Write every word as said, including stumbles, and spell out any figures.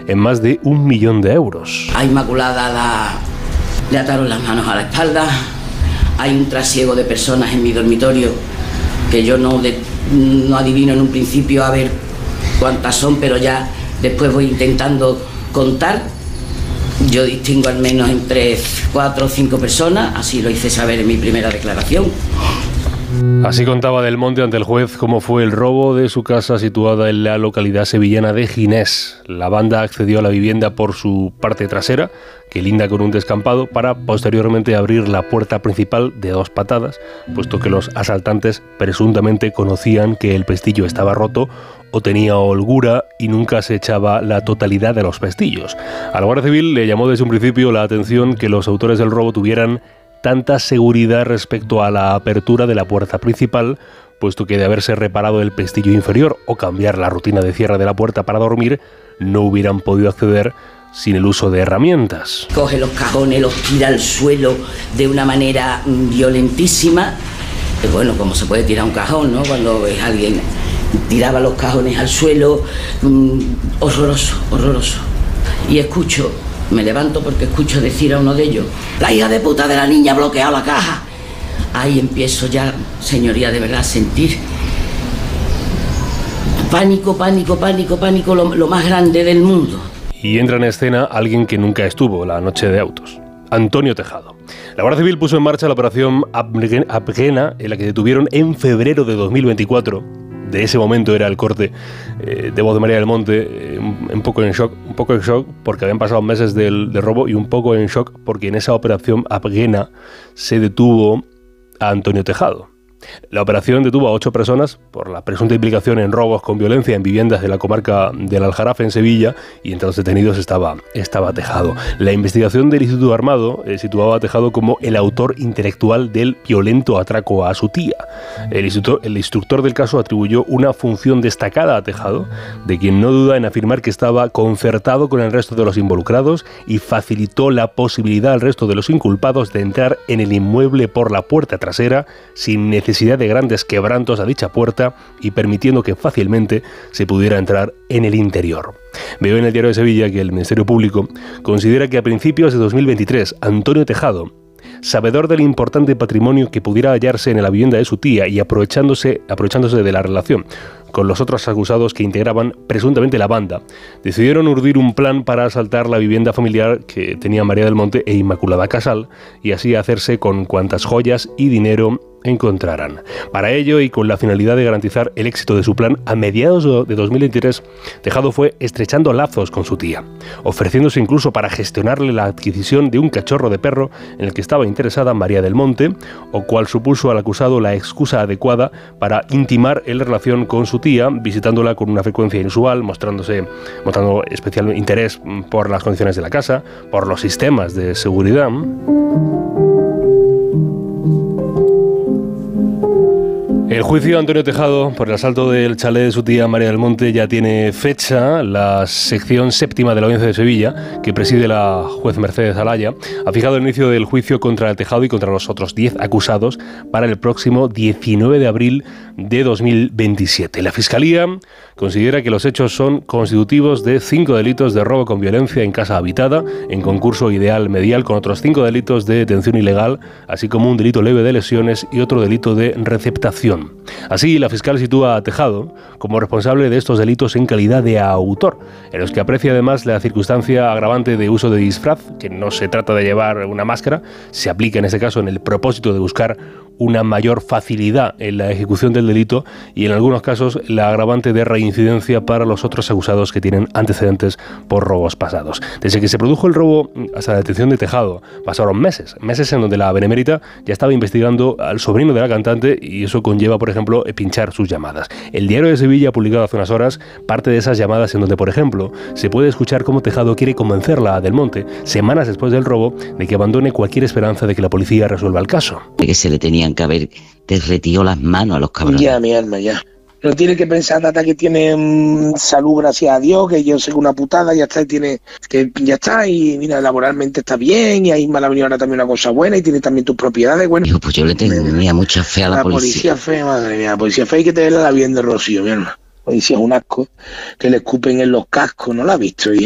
en más de un millón de euros. A Inmaculada la, le ataron las manos a la espalda. Hay un trasiego de personas en mi dormitorio que yo no, de, no adivino en un principio a ver cuántas son, pero ya después voy intentando contar. Yo distingo al menos entre cuatro o cinco personas, así lo hice saber en mi primera declaración. Así contaba Del Monte ante el juez cómo fue el robo de su casa situada en la localidad sevillana de Ginés. La banda accedió a la vivienda por su parte trasera, que linda con un descampado, para posteriormente abrir la puerta principal de dos patadas, puesto que los asaltantes presuntamente conocían que el pestillo estaba roto o tenía holgura y nunca se echaba la totalidad de los pestillos. A la Guardia Civil le llamó desde un principio la atención que los autores del robo tuvieran tanta seguridad respecto a la apertura de la puerta principal, puesto que de haberse reparado el pestillo inferior o cambiar la rutina de cierre de la puerta para dormir, no hubieran podido acceder sin el uso de herramientas. Coge los cajones, los tira al suelo de una manera violentísima. Y bueno, como se puede tirar un cajón, ¿no? Cuando ves a alguien tiraba los cajones al suelo, mmm, horroroso, horroroso. Y escucho, me levanto porque escucho decir a uno de ellos: la hija de puta de la niña ha bloqueado la caja. Ahí empiezo ya, señoría, de verdad a sentir pánico, pánico, pánico, pánico, lo, lo más grande del mundo. Y entra en escena alguien que nunca estuvo la noche de autos: Antonio Tejado. La Guardia Civil puso en marcha la operación Abgena, en la que detuvieron en febrero de dos mil veinticuatro. De ese momento era el corte eh, de voz de María del Monte, eh, un, un poco en shock, un poco en shock porque habían pasado meses del, del robo, y un poco en shock porque en esa operación Abgena se detuvo a Antonio Tejado. La operación detuvo a ocho personas por la presunta implicación en robos con violencia en viviendas de la comarca del Aljarafe, en Sevilla, y entre los detenidos estaba, estaba Tejado. La investigación del Instituto Armado eh, situaba a Tejado como el autor intelectual del violento atraco a su tía. El instructor, el instructor del caso atribuyó una función destacada a Tejado, de quien no duda en afirmar que estaba concertado con el resto de los involucrados y facilitó la posibilidad al resto de los inculpados de entrar en el inmueble por la puerta trasera sin necesidad de grandes quebrantos a dicha puerta y permitiendo que fácilmente se pudiera entrar en el interior. Veo en el Diario de Sevilla que el Ministerio Público considera que a principios de dos mil veintitrés Antonio Tejado, sabedor del importante patrimonio que pudiera hallarse en la vivienda de su tía y aprovechándose, aprovechándose de la relación con los otros acusados que integraban presuntamente la banda, decidieron urdir un plan para asaltar la vivienda familiar que tenía María del Monte e Inmaculada Casal y así hacerse con cuantas joyas y dinero encontraran. Para ello, y con la finalidad de garantizar el éxito de su plan, a mediados de dos mil veintitrés, Tejado fue estrechando lazos con su tía, ofreciéndose incluso para gestionarle la adquisición de un cachorro de perro en el que estaba interesada María del Monte, o cual supuso al acusado la excusa adecuada para intimar en relación con su tía, visitándola con una frecuencia inusual, mostrándose, mostrando especial interés por las condiciones de la casa, por los sistemas de seguridad. El juicio de Antonio Tejado por el asalto del chalet de su tía María del Monte ya tiene fecha. La sección séptima de la Audiencia de Sevilla, que preside la juez Mercedes Alaya, ha fijado el inicio del juicio contra el Tejado y contra los otros diez acusados para el próximo diecinueve de abril de dos mil veintisiete. La Fiscalía considera que los hechos son constitutivos de cinco delitos de robo con violencia en casa habitada, en concurso ideal medial, con otros cinco delitos de detención ilegal, así como un delito leve de lesiones y otro delito de receptación. Así, la fiscal sitúa a Tejado como responsable de estos delitos en calidad de autor, en los que aprecia además la circunstancia agravante de uso de disfraz, que no se trata de llevar una máscara, se aplica en este caso en el propósito de buscar una mayor facilidad en la ejecución del delito, y en algunos casos la agravante de reincidencia para los otros acusados que tienen antecedentes por robos pasados. Desde que se produjo el robo hasta la detención de Tejado pasaron meses, meses en donde la Benemérita ya estaba investigando al sobrino de la cantante, y eso conlleva, por ejemplo, pinchar sus llamadas. El Diario de Sevilla ha publicado hace unas horas parte de esas llamadas en donde, por ejemplo, se puede escuchar cómo Tejado quiere convencerla a Del Monte, semanas después del robo, de que abandone cualquier esperanza de que la policía resuelva el caso. Que se le tenían que haber derretido las manos a los cabrones. Ya, mi alma, ya. No tiene que pensar, Tata, que tiene mmm, salud, gracias a Dios, que yo soy una putada, ya está, y tiene, que ya está, y mira, laboralmente está bien, y ahí me ha venido ahora también una cosa buena, y tiene también tus propiedades, bueno. Hijo, pues yo le tenía mucha fe a la, la policía. La policía fe, madre mía, la policía fe hay que tenerla bien de Rocío, mi hermano. La policía es un asco, que le escupen en los cascos, ¿no la has visto?